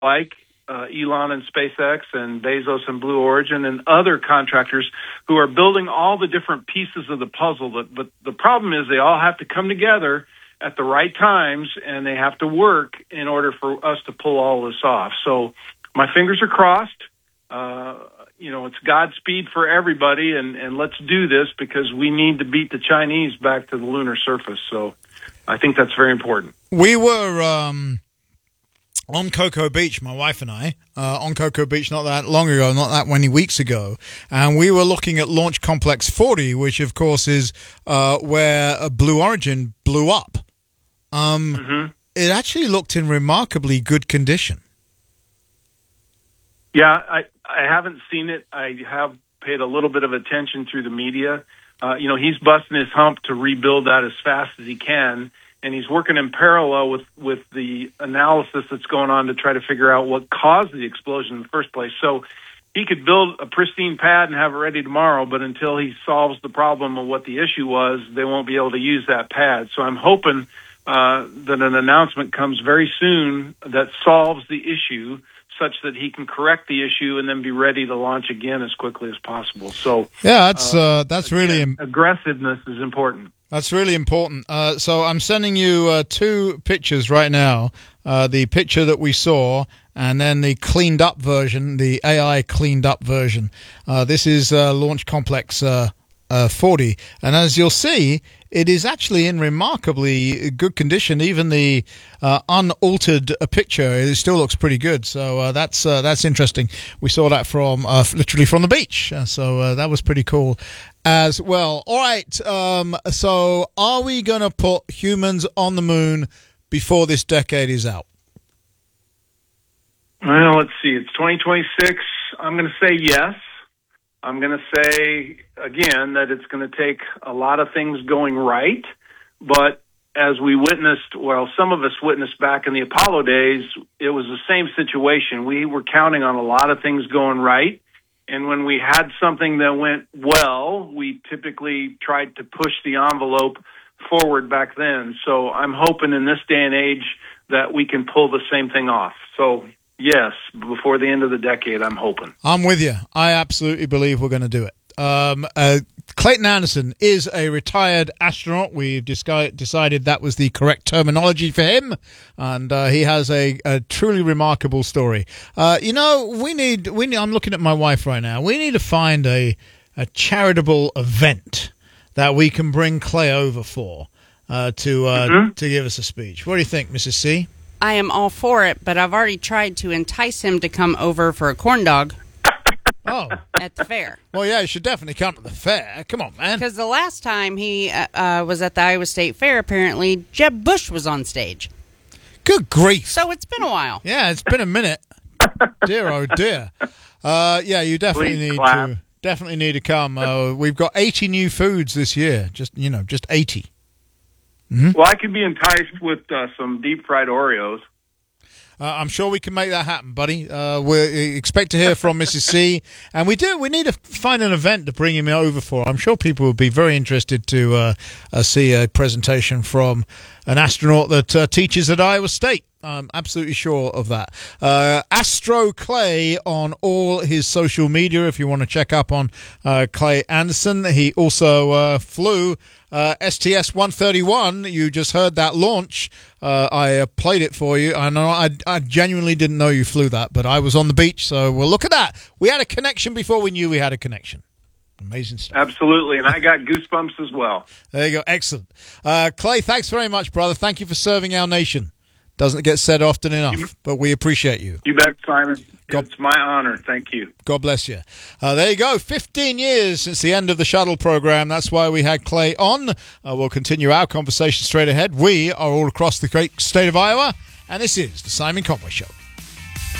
like Elon and SpaceX and Bezos and Blue Origin and other contractors who are building all the different pieces of the puzzle. But the problem is they all have to come together at the right times, and they have to work in order for us to pull all this off. So my fingers are crossed. It's Godspeed for everybody, and let's do this because we need to beat the Chinese back to the lunar surface. So I think that's very important. We were on Cocoa Beach, my wife and I, on Cocoa Beach not that long ago, not that many weeks ago, and we were looking at Launch Complex 40, which, of course, is where Blue Origin blew up. It actually looked in remarkably good condition. Yeah, I haven't seen it. I have paid a little bit of attention through the media. He's busting his hump to rebuild that as fast as he can, and he's working in parallel with the analysis that's going on to try to figure out what caused the explosion in the first place. So he could build a pristine pad and have it ready tomorrow, but until he solves the problem of what the issue was, they won't be able to use that pad. So I'm hoping that an announcement comes very soon that solves the issue such that he can correct the issue and then be ready to launch again as quickly as possible. So yeah, that's really aggressiveness is important. That's really important. So I'm sending you two pictures right now. The picture that we saw, and then the cleaned up version, the AI cleaned up version. This is Launch Complex 40, and as you'll see, it is actually in remarkably good condition. Even the unaltered picture, it still looks pretty good. So that's interesting. We saw that from literally from the beach. So that was pretty cool as well. All right. So are we going to put humans on the moon before this decade is out? Well, let's see. It's 2026. I'm going to say yes. I'm going to say, again, that it's going to take a lot of things going right. But as we witnessed, some of us witnessed back in the Apollo days, it was the same situation. We were counting on a lot of things going right. And when we had something that went well, we typically tried to push the envelope forward back then. So I'm hoping in this day and age that we can pull the same thing off. So yes, before the end of the decade, I'm hoping. I'm with you. I absolutely believe we're going to do it. Clayton Anderson is a retired astronaut. We've decided that was the correct terminology for him, and he has a truly remarkable story. We need. I'm looking at my wife right now. We need to find a charitable event that we can bring Clay over for to give us a speech. What do you think, Mrs. C? I am all for it, but I've already tried to entice him to come over for a corn dog. Oh. At the fair. Well, yeah, you should definitely come to the fair. Come on, man. Because the last time he was at the Iowa State Fair, apparently, Jeb Bush was on stage. Good grief. So it's been a while. Yeah, it's been a minute. Dear, oh dear. Yeah, you definitely need to come. We've got 80 new foods this year. Just 80. Mm-hmm. Well, I could be enticed with some deep-fried Oreos. I'm sure we can make that happen, buddy. We expect to hear from Mrs. C, and we need to find an event to bring him over for. I'm sure people would be very interested to see a presentation from an astronaut that teaches at Iowa State. I'm absolutely sure of that. Astro Clay on all his social media if you want to check up on Clay Anderson. He also flew STS-131. You just heard that launch. I played it for you. I know I genuinely didn't know you flew that, but I was on the beach, so well, look at that. We had a connection before we knew we had a connection. Amazing stuff. Absolutely, and I got goosebumps as well. There you go. Excellent. Clay, thanks very much, brother. Thank you for serving our nation. Doesn't get said often enough, but we appreciate you. You bet, Simon. It's my honor. Thank you. God bless you. There you go. 15 years since the end of the shuttle program. That's why we had Clay on. We'll continue our conversation straight ahead. We are all across the great state of Iowa, and this is the Simon Conway Show.